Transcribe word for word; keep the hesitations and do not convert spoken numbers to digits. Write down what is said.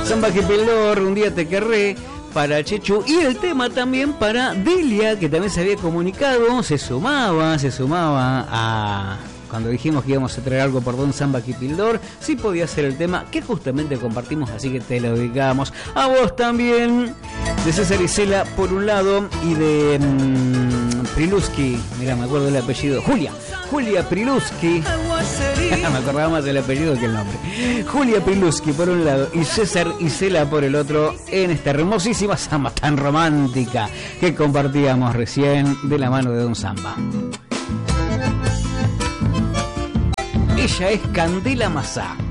Samba Quipildor, Un día te querré, para Chechu, y el tema también para Delia, que también se había comunicado, se sumaba, se sumaba a... Cuando dijimos que íbamos a traer algo por Don Samba Quipildor, sí podía ser el tema que justamente compartimos, así que te lo dedicamos a vos también, de César Isela por un lado, y de mmm, Priluski, mira, me acuerdo del apellido, Julia, Julia Priluski, me acordaba más del apellido que el nombre, Julia Priluski por un lado y César Isela por el otro, en esta hermosísima samba tan romántica que compartíamos recién de la mano de Don Samba. Ella es Candela Mazá.